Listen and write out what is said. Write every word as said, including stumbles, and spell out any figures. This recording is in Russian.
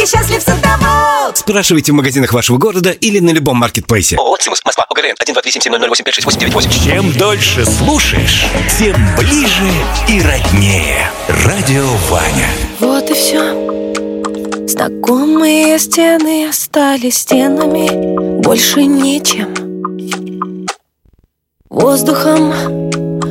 и счастлив садовод. Спрашивайте в магазинах вашего города или на любом маркетплейсе. ООО «Симус», Москва, ОГРН один два три семь семь ноль ноль восемь пять шесть восемь девять восемь. Чем дольше слушаешь, тем ближе и роднее. Радио Ваня. Вот и все. Знакомые стены остались стенами, больше ничем. Воздухом